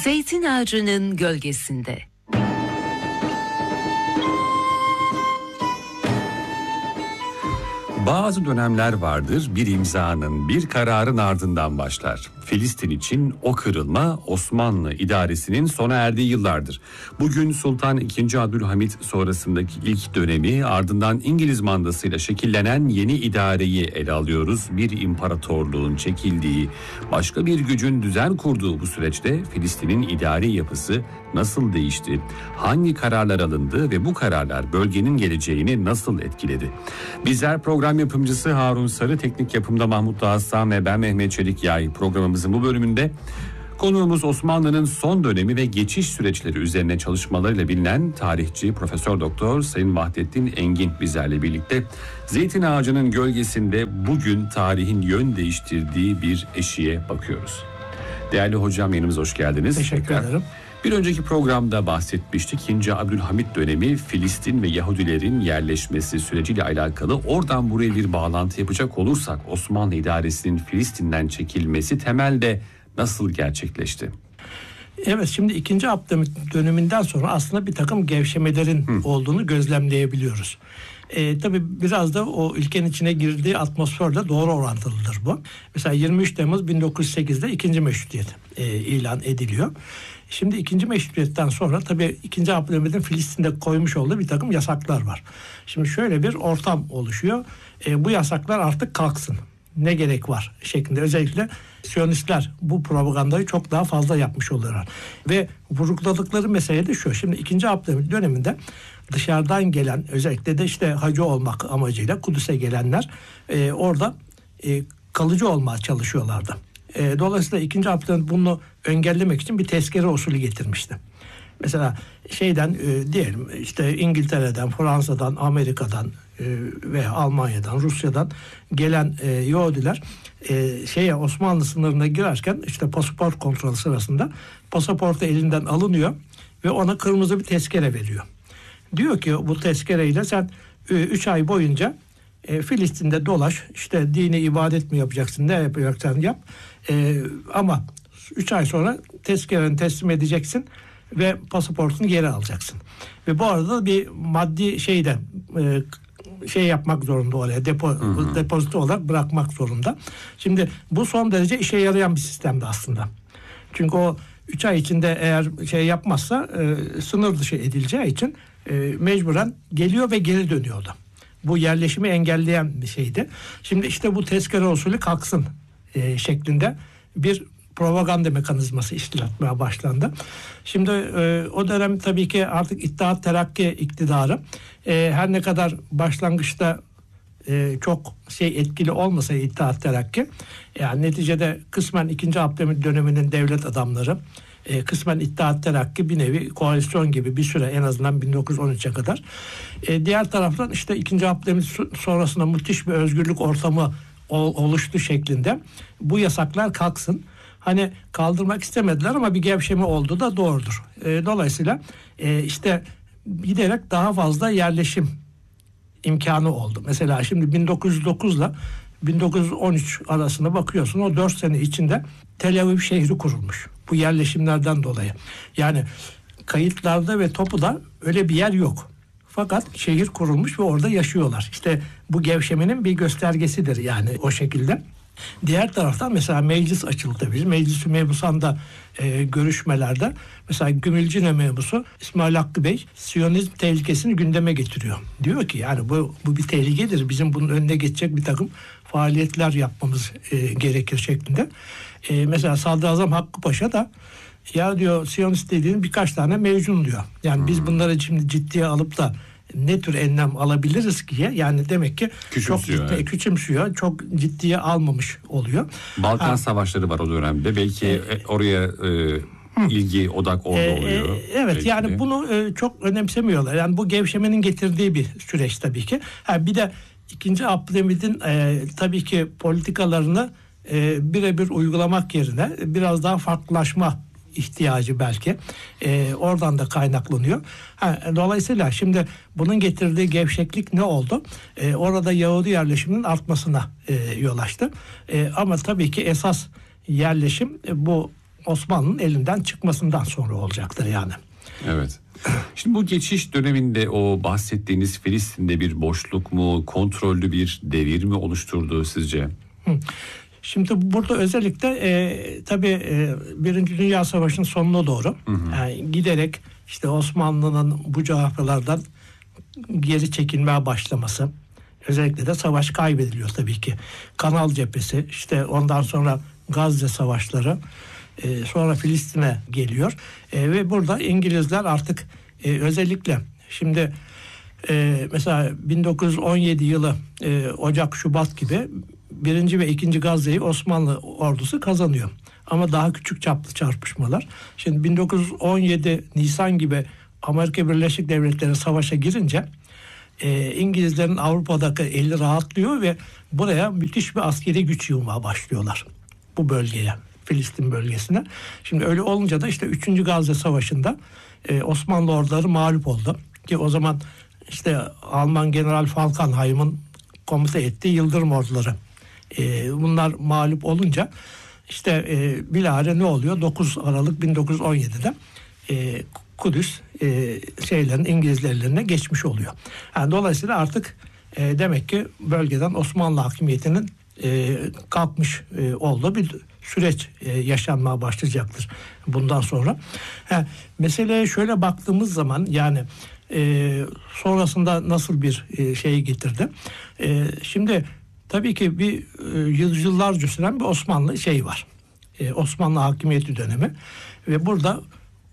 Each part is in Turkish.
Zeytin ağacının gölgesinde. Bazı dönemler vardır, bir imzanın, bir kararın ardından başlar. Filistin için o kırılma Osmanlı idaresinin sona erdiği yıllardır. Bugün Sultan II. Abdülhamit sonrasındaki ilk dönemi, ardından İngiliz mandasıyla şekillenen yeni idareyi ele alıyoruz. Bir imparatorluğun çekildiği, başka bir gücün düzen kurduğu bu süreçte Filistin'in idari yapısı nasıl değişti? Hangi kararlar alındı ve bu kararlar bölgenin geleceğini nasıl etkiledi? Bizler program yapımcısı Harun Sarı, teknik yapımda Mahmut Dağıstan ve ben Mehmet Çelik Yay. Programımızın bu bölümünde konuğumuz Osmanlı'nın son dönemi ve geçiş süreçleri üzerine çalışmalarıyla bilinen tarihçi Profesör Doktor Sayın Vahdettin Engin bizlerle birlikte. Zeytin ağacının gölgesinde bugün tarihin yön değiştirdiği bir eşiğe bakıyoruz. Değerli hocam, yanımıza hoş geldiniz. Teşekkür ederim. Bir önceki programda bahsetmiştik. 2. Abdülhamit dönemi Filistin ve Yahudilerin yerleşmesi süreciyle alakalı. Oradan buraya bir bağlantı yapacak olursak Osmanlı idaresinin Filistin'den çekilmesi temelde nasıl gerçekleşti? Evet, şimdi 2. Abdülhamit döneminden sonra aslında bir takım gevşemelerin olduğunu gözlemleyebiliyoruz. Tabii biraz da o ülkenin içine girdiği atmosferle doğru orantılıdır bu. Mesela 23 Temmuz 1908'de 2. Meşrutiyet ilan ediliyor. Şimdi 2. Meşrutiyetten sonra tabii 2. Abdülhamit'in Filistin'de koymuş olduğu bir takım yasaklar var. Şimdi şöyle bir ortam oluşuyor. Bu yasaklar artık kalksın. Ne gerek var şeklinde. Özellikle Siyonistler bu propagandayı çok daha fazla yapmış oluyorlar. Ve vurguladıkları mesele de şu. Şimdi 2. Abdülhamit döneminde dışarıdan gelen, özellikle de işte hacı olmak amacıyla Kudüs'e gelenler orada kalıcı olmaya çalışıyorlardı. Dolayısıyla 2. Abdülhamit bunu engellemek için bir tezkere usulü getirmişti. Mesela diyelim işte İngiltere'den, Fransa'dan, Amerika'dan ve Almanya'dan, Rusya'dan gelen Yahudiler Osmanlı sınırına girerken işte pasaport kontrolü sırasında pasaportu elinden alınıyor ve ona kırmızı bir tezkere veriyor. Diyor ki bu tezkereyle sen 3 ay boyunca Filistin'de dolaş, işte dini ibadet mi yapacaksın, ne yapacaksan yap, ama 3 ay sonra tezkereni teslim edeceksin ve pasaportunu geri alacaksın. Ve bu arada bir maddi yapmak zorunda oraya, depozito olarak bırakmak zorunda. Şimdi bu son derece işe yarayan bir sistemdi aslında. Çünkü o 3 ay içinde eğer yapmazsa sınır dışı edileceği için mecburen geliyor ve geri dönüyordu. Bu yerleşimi engelleyen bir şeydi. Şimdi işte bu tezkere usulü kalksın şeklinde bir propaganda mekanizması işletmeye başlandı. Şimdi o dönem tabii ki artık İttihat Terakki iktidarı her ne kadar başlangıçta çok etkili olmasa İttihat Terakki, yani neticede kısmen 2. Abdülhamit döneminin devlet adamları, kısmen İttihat Terakki bir nevi koalisyon gibi bir süre, en azından 1913'e kadar. Diğer taraftan işte 2. Abdülhamit sonrasında müthiş bir özgürlük ortamı oluştu şeklinde bu yasaklar kalksın. Hani kaldırmak istemediler ama bir gevşeme oldu da doğrudur. Dolayısıyla işte giderek daha fazla yerleşim imkanı oldu. Mesela şimdi 1909 ile 1913 arasında bakıyorsun, o 4 sene içinde Tel Aviv şehri kurulmuş. Bu yerleşimlerden dolayı. Yani kayıtlarda ve Topu'da öyle bir yer yok. Fakat şehir kurulmuş ve orada yaşıyorlar. İşte bu gevşemenin bir göstergesidir yani o şekilde. Diğer taraftan mesela meclis açıldı tabii. Meclis-i Mebusan'da görüşmelerde mesela Gümülcine Mebusu İsmail Hakkı Bey Siyonizm tehlikesini gündeme getiriyor. Diyor ki yani bu bir tehlikedir. Bizim bunun önüne geçecek bir takım faaliyetler yapmamız gerekir şeklinde. Mesela Sadrazam Hakkı Paşa da ya diyor Siyonist dediğin birkaç tane mecnun diyor. Yani biz bunları şimdi ciddiye alıp da ne tür önlem alabiliriz ki? Yani demek ki küçümsüyor, çok ciddiye almamış oluyor. Balkan savaşları var o dönemde. Belki oraya ilgi odak orada oluyor. Evet, belki yani bunu çok önemsemiyorlar. Yani bu gevşemenin getirdiği bir süreç tabii ki. Bir de 2. Abdülhamit'in tabii ki politikalarını birebir uygulamak yerine biraz daha farklılaşma ihtiyacı belki oradan da kaynaklanıyor. Dolayısıyla şimdi bunun getirdiği gevşeklik ne oldu? Orada Yahudi yerleşiminin artmasına yol açtı. Ama tabii ki esas yerleşim bu Osmanlı'nın elinden çıkmasından sonra olacaktır yani. Evet. Şimdi bu geçiş döneminde o bahsettiğiniz Filistin'de bir boşluk mu, kontrollü bir devir mi oluşturdu sizce? Şimdi burada özellikle tabii Birinci Dünya Savaşı'nın sonuna doğru yani giderek işte Osmanlı'nın bu coğrafyalardan geri çekilmeye başlaması, özellikle de savaş kaybediliyor tabii ki. Kanal cephesi, işte ondan sonra Gazze savaşları, sonra Filistin'e geliyor ve burada İngilizler artık özellikle şimdi mesela 1917 yılı Ocak-Şubat gibi 1. ve 2. Gazze'yi Osmanlı ordusu kazanıyor. Ama daha küçük çaplı çarpışmalar. Şimdi 1917 Nisan gibi Amerika Birleşik Devletleri savaşa girince İngilizlerin Avrupa'daki eli rahatlıyor ve buraya müthiş bir askeri güç yığmaya başlıyorlar. Bu bölgeye, Filistin bölgesine. Şimdi öyle olunca da işte 3. Gazze Savaşı'nda Osmanlı orduları mağlup oldu. Ki o zaman işte Alman General Falkenhayn'ın komuta ettiği Yıldırım orduları. Bunlar mağlup olunca işte bilahare ne oluyor? 9 Aralık 1917'de Kudüs İngilizler ellerine geçmiş oluyor. Yani dolayısıyla artık demek ki bölgeden Osmanlı hakimiyetinin kalkmış olduğu bir süreç yaşanmaya başlayacaktır bundan sonra. Meseleye şöyle baktığımız zaman yani sonrasında nasıl bir şey getirdi? Şimdi tabii ki bir yüzyıllarca süren bir Osmanlı var. Osmanlı hakimiyeti dönemi ve burada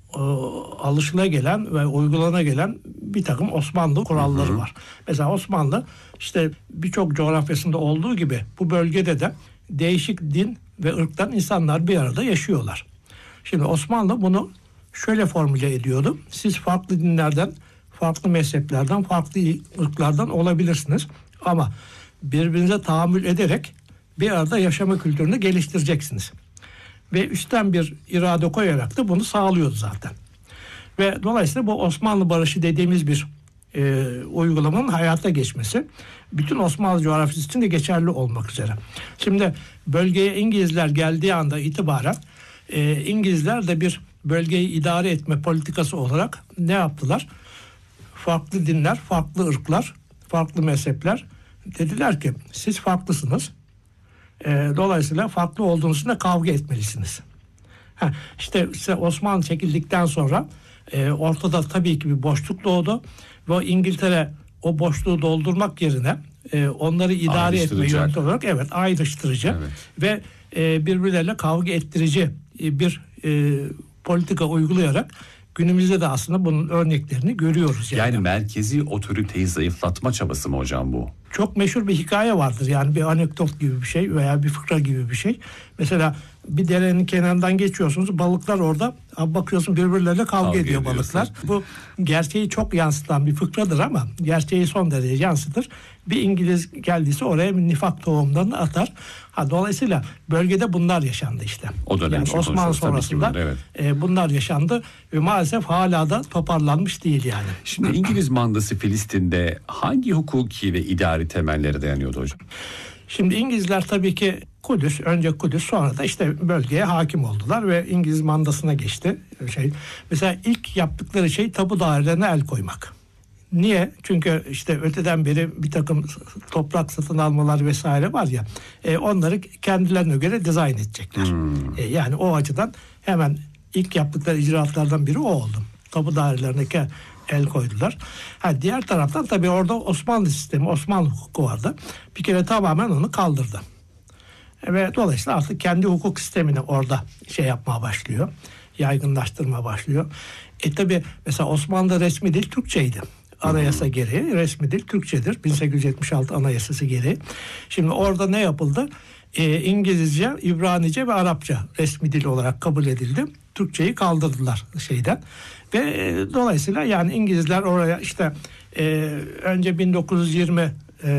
alışıla ve uygulana gelen bir takım Osmanlı kuralları var. Mesela Osmanlı işte birçok coğrafyasında olduğu gibi bu bölgede de değişik din ve ırktan insanlar bir arada yaşıyorlar. Şimdi Osmanlı bunu şöyle formüle ediyordu. Siz farklı dinlerden, farklı mezheplerden, farklı ırklardan olabilirsiniz. Ama birbirinize tahammül ederek bir arada yaşama kültürünü geliştireceksiniz. Ve üstten bir irade koyarak da bunu sağlıyordu zaten. Ve dolayısıyla bu Osmanlı barışı dediğimiz bir uygulamanın hayata geçmesi bütün Osmanlı coğrafyası için de geçerli olmak üzere. Şimdi bölgeye İngilizler geldiği anda itibaren İngilizler de bir bölgeyi idare etme politikası olarak ne yaptılar? Farklı dinler, farklı ırklar, farklı mezhepler dediler ki siz farklısınız. Dolayısıyla farklı olduğunuz için de kavga etmelisiniz. İşte Osmanlı çekildikten sonra ortada tabii ki bir boşluk doğdu ve İngiltere o boşluğu doldurmak yerine onları idare etme yöntemi olarak ayrıştırıcı ve birbirleriyle kavga ettirici bir politika uygulayarak günümüzde de aslında bunun örneklerini görüyoruz. Yani merkezi otoriteyi zayıflatma çabası mı hocam bu? Çok meşhur bir hikaye vardır. Yani bir anekdot gibi bir şey veya bir fıkra gibi bir şey. Mesela bir derenin kenarından geçiyorsunuz. Balıklar orada. Bakıyorsun birbirleriyle kavga ediyor balıklar. Bu gerçeği çok yansıtan bir fıkradır ama gerçeği son derece yansıtır. Bir İngiliz geldiyse oraya bir nifak tohumlarını atar. Dolayısıyla bölgede bunlar yaşandı işte. O dönem yani Osmanlı sonrasında bunlar yaşandı ve maalesef hala da toparlanmış değil yani. Şimdi İngiliz mandası Filistin'de hangi hukuki ve idari temellere dayanıyordu hocam? Şimdi İngilizler tabii ki önce Kudüs sonra da işte bölgeye hakim oldular ve İngiliz mandasına geçti. Mesela ilk yaptıkları şey tapu dairelerine el koymak. Niye? Çünkü işte öteden beri bir takım toprak satın almalar vesaire var ya, onları kendilerine göre dizayn edecekler. Yani o açıdan hemen ilk yaptıkları icraatlardan biri o oldu. Tapu dairelerine el koydular. Diğer taraftan tabii orada Osmanlı sistemi, Osmanlı hukuku vardı. Bir kere tamamen onu kaldırdı. Ve dolayısıyla artık kendi hukuk sistemini orada yapmaya başlıyor. Yaygınlaştırmaya başlıyor. Tabii mesela Osmanlı'da resmi dil Türkçeydi. Anayasa gereği resmi dil Türkçedir. 1876 Anayasası gereği. Şimdi orada ne yapıldı? İngilizce, İbranice ve Arapça resmi dil olarak kabul edildi. Türkçeyi kaldırdılar Ve dolayısıyla yani İngilizler oraya önce 1920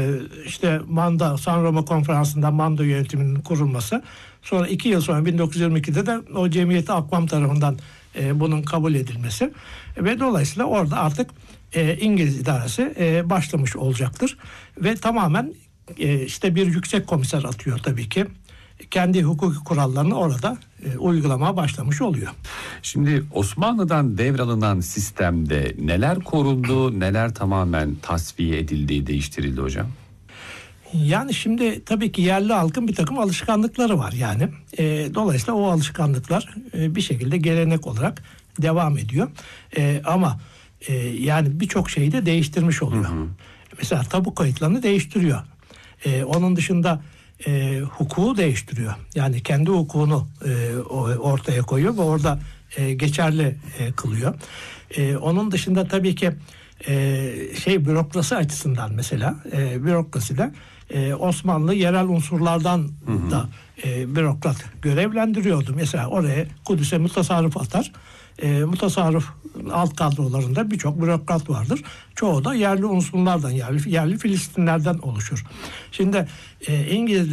San Roma Konferansı'nda Manda yönetiminin kurulması. Sonra 2 yıl sonra 1922'de de o Cemiyeti Akvam tarafından bunun kabul edilmesi. Ve dolayısıyla orada artık İngiliz idaresi başlamış olacaktır. Ve tamamen bir yüksek komiser atıyor tabii ki. kendi hukuki kurallarını orada uygulamaya başlamış oluyor. Şimdi Osmanlı'dan devralınan sistemde neler korundu, neler tamamen tasfiye edildi, değiştirildi hocam? Yani şimdi tabii ki yerli halkın bir takım alışkanlıkları var yani. Dolayısıyla o alışkanlıklar bir şekilde gelenek olarak devam ediyor. Ama yani birçok şeyi de değiştirmiş oluyor. Mesela tabu kayıtlarını değiştiriyor. Onun dışında hukuku değiştiriyor. Yani kendi hukukunu ortaya koyuyor ve orada geçerli kılıyor. Onun dışında tabii ki bürokrasi açısından mesela bürokraside Osmanlı yerel unsurlardan da bürokrat görevlendiriyordu. Mesela oraya Kudüs'e mutasarrıf atar. Mutasarrıf alt kadrolarında birçok bürokrat vardır. Çoğu da yerli unsurlardan, yerli Filistinlerden oluşur. Şimdi İngiliz